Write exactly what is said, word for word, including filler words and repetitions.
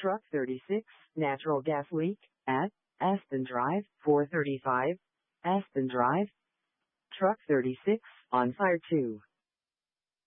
Truck thirty-six, natural gas leak, at Aspen Drive, four thirty-five, Aspen Drive. Truck thirty-six, on fire two.